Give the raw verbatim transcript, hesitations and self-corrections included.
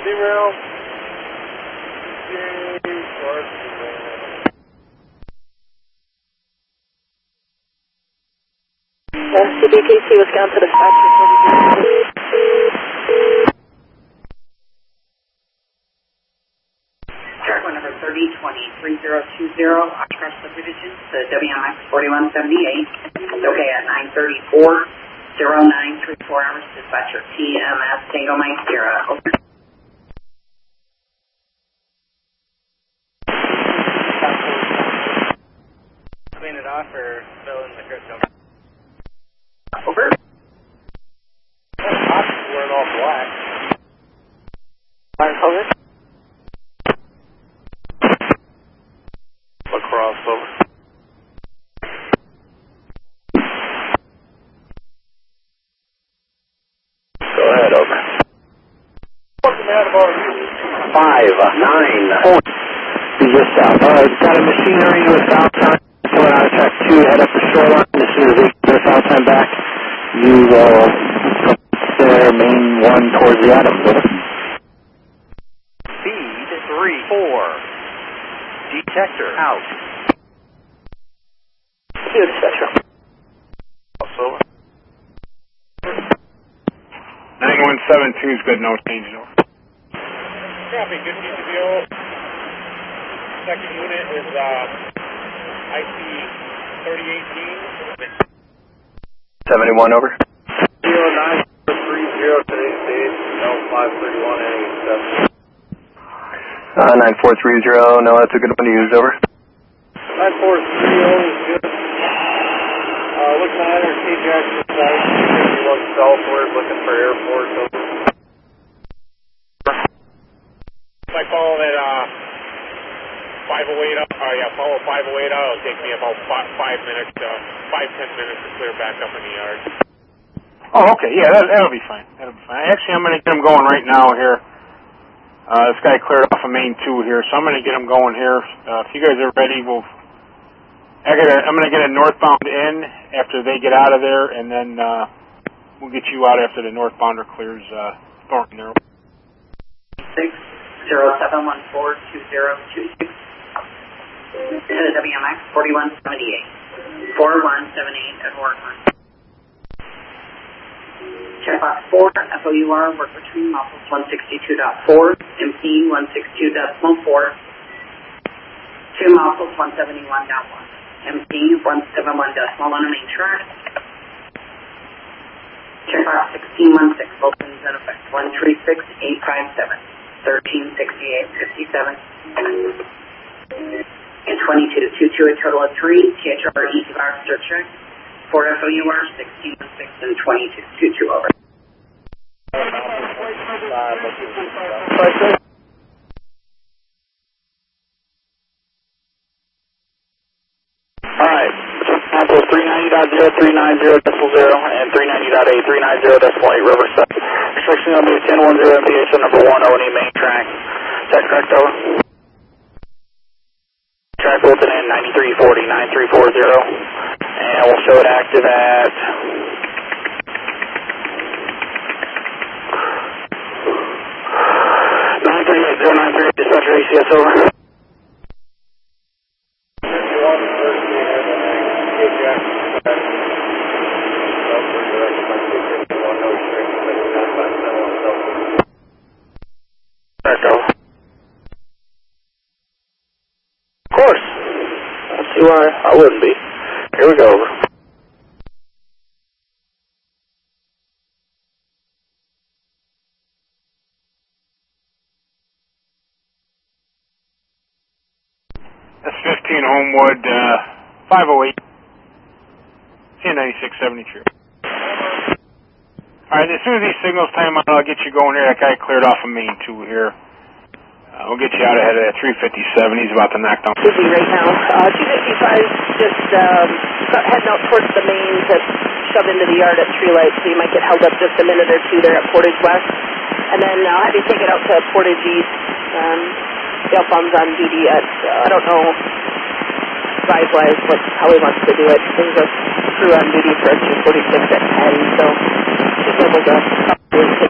Derail. Uh, C B K C, Wisconsin dispatcher. Jericho number thirty twenty three zero two zero, Oshkosh subdivision to W M X forty-one seventy-eight. Okay at nine thirty-four, zero nine three four hours, dispatcher T M S Tango Mike Sierra. Over. Clean it off or fill in the crypto? Over. We're all black. Fire over. Across over. Go ahead, over. What's the matter about you? Five, uh, nine. Four. Be just south. Alright, got a machinery with south time. Coming out of track two, head up the shoreline. As soon as they get their south time back, you will their main one towards the Adams. Over. Speed three, four. Detector out. Huge dispatcher. Over. nine one seven two is good, no change. Copy, good T C B O. Second unit is uh, I C thirty eighteen. seventy-one, over. zero nine three zero, today's date, L five thirty-one and eighty-seven. Uh, nine four three zero, no, that's a good one to use, over. nine four three zero is good. Uh, looking at our K Jackson site, fifty-one southward, looking for airport. Over. If I follow that, uh, five oh eight up, uh, yeah, follow five oh eight out, it'll take me about five, five minutes, uh, five, ten minutes to clear back up in the yard. Oh, okay, yeah, that, that'll be fine. That'll be fine. Actually, I'm going to get him going right now here. Uh, this guy cleared off of main two here, so I'm going to get him going here. Uh, if you guys are ready, we'll, I gotta, I'm going to get a northbound in after they get out of there, and then, uh, we'll get you out after the northbounder clears, uh, Thornton there. six zero seven one four two zero two six to the W M X forty-one seventy-eight. four one seven eight at Warren. Checkbox four, F O U R, work between muffles one sixty-two point four, M P one sixty-two point four, two muffles one seventy-one point one, M P one seventy-one point one on main chart. Checkbox sixteen one six, opens in effect one three six eight five seven, thirteen sixty-eight fifty-seven. And twenty-two two two, a total of three, T H R E T R search check, four F O U R, sixteen one six, and twenty-two two two, over. Alright, Apple three ninety dot zero three nine zero decimal zero and three ninety dot eight three nine zero decimal eight Riverside. Restriction on the ten one zero M P H number one O N E main track. Is that correct, over? Track bolted in ninety-three forty, nine three four zero. And we'll show it active at nine three eight zero nine three, dispatcher A C S, over. Of course. I see why I wouldn't be. Here we go. That's fifteen Homewood, uh, five oh eight, ten ninety-six seventy-three. Alright, as soon as these signals time out, I'll get you going here. That guy cleared off of main two here. Uh, we'll get you out ahead of that three fifty-seven. He's about to knock down. Busy right now. Uh, two fifty-five just um, heading out towards the main to shove into the yard at Tree Light, so you might get held up just a minute or two there at Portage West. And then I'll have you take it out to Portage East. Um, Dale Fun's on duty at, uh, I don't know, size-wise, what, how he wants to do it. There's a crew on duty for two forty-six at ten, so she's able to